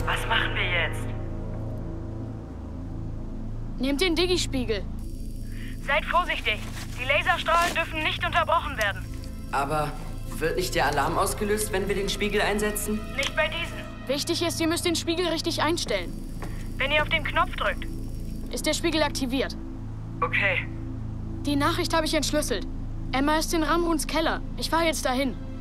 Was machen wir jetzt? Nehmt den Digispiegel. Seid vorsichtig. Die Laserstrahlen dürfen nicht unterbrochen werden. Aber wird nicht der Alarm ausgelöst, wenn wir den Spiegel einsetzen? Nicht bei diesen. Wichtig ist, ihr müsst den Spiegel richtig einstellen. Wenn ihr auf den Knopf drückt. Ist der Spiegel aktiviert? Okay. Die Nachricht habe ich entschlüsselt. Emma ist in Ramruns Keller. Ich fahre jetzt dahin.